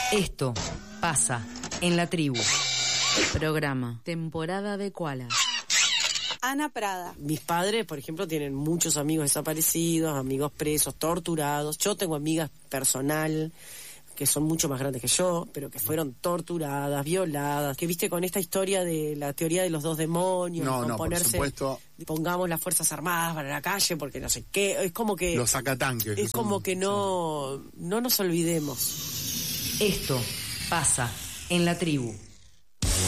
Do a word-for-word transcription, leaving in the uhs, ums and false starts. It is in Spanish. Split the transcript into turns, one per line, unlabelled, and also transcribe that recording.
Esto pasa en la tribu. Programa, temporada de Koala.
Ana Prada.
Mis padres, por ejemplo, tienen muchos amigos desaparecidos, amigos presos, torturados. Yo tengo amigas personal que son mucho más grandes que yo, pero que fueron torturadas, violadas, que viste con esta historia de la teoría de los dos demonios,
no,
con
no,
ponerse,
por supuesto.
Pongamos las Fuerzas Armadas para la calle porque no sé qué, es como que...
Los sacatanques.
Es como son, que no, no nos olvidemos.
Esto pasa en la tribu.